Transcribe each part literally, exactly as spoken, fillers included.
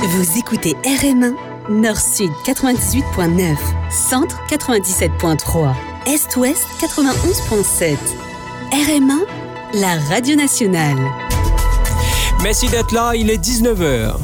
Vous écoutez R M un, Nord-Sud quatre-vingt-dix-huit virgule neuf, Centre quatre-vingt-dix-sept virgule trois, Est-Ouest quatre-vingt-onze virgule sept. R M un, la radio nationale. Merci d'être là, il est dix-neuf heures.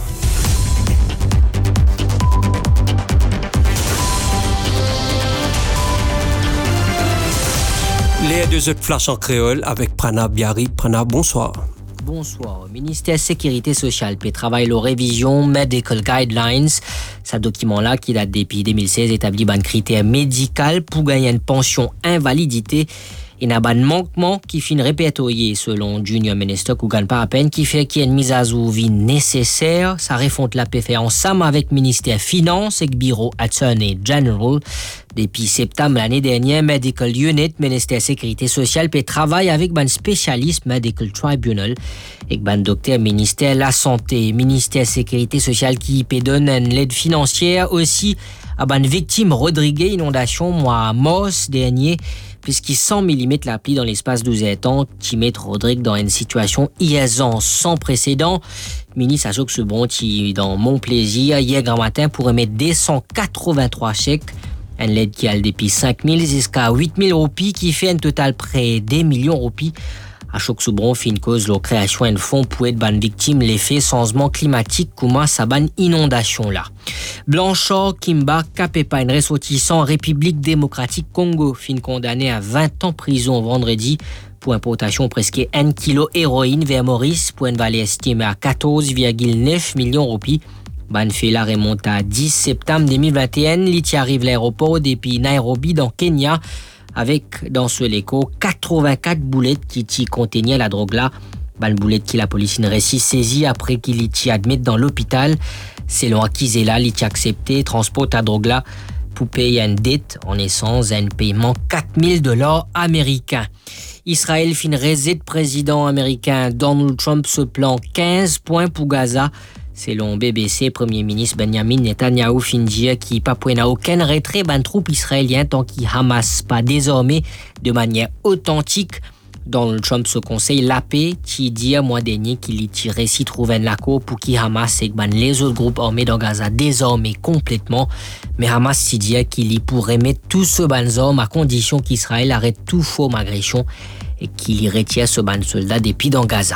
Les deux autres flashs en créole avec Prana Biari. Prana, bonsoir. Bonsoir. Le ministère Sécurité sociale peut travailler la révision Medical Guidelines. Ce document-là, qui date depuis deux mille seize, établit un critère médical pour gagner une pension invalidité. Il y a un manquement qui finit répertorié selon Junior Minister qui gagne pas à peine, qui fait qu'il y a une mise à jour nécessaire. Ça refonte la P F ensemble avec le ministère Finance et le bureau Attorney General. Depuis septembre l'année dernière, Medical Unit, ministère Sécurité sociale, peut travailler avec un spécialiste Medical Tribunal et un docteur ministère la santé, ministère Sécurité sociale qui peut donner une aide financière aussi à une victime Rodrigue inondation mois mars dernier, puisqu'il cent millimètres la pluie dans l'espace de douze ans, qui met Rodrigue dans une situation hiaisante sans précédent. Ministre Ajouk Sebon, qui dans mon plaisir, hier grand matin, pour remettre deux cent quatre-vingt-trois chèques, une aide qui a depuis cinq mille jusqu'à huit mille roupies, qui fait un total près des millions de roupies. Ajouk Sebon fait une cause de la création d'un fonds pour être ban victime l'effet changement climatique, comment ça ban inondation là. Blanchard Kimba Kapepa, un ressortissant République démocratique Congo, fin condamné à vingt ans de prison vendredi pour importation presque un kilo héroïne vers Maurice pour une valeur estimée à quatorze virgule neuf millions de roupies. Ban fait la remonte à dix septembre deux mille vingt et un, il arrive à l'aéroport depuis Nairobi dans Kenya avec dans ce léco quatre-vingt-quatre boulettes qui t'y contenaient la drogue là. Ban boulette qui la police une récit saisie après qu'il y admis dans l'hôpital. Selon Akizela, il y accepté transporte la drogue là pour payer une dette en essence un paiement quatre mille dollars américains. Israël fin reset président américain Donald Trump ce plan quinze points pour Gaza. Selon B B C, Premier ministre Benjamin Netanyahu fin dire qu'il n'a aucun retrait ban troupes israéliennes tant qu'il Hamas pas désormais de manière authentique. Donald Trump se conseille la paix, qui dit à mois dernier qu'il y tirait si trouvé un accord pour qu'il Hamas et ban les autres groupes armés dans Gaza désormais complètement. Mais Hamas s'y dit qu'il y pourrait mettre tous ce ban hommes à condition qu'Israël arrête tout faux agression et qu'il y retire ce ban soldat depuis dans Gaza.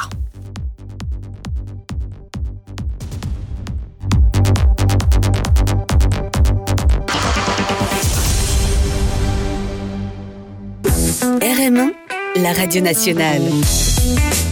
R M un, la radio nationale.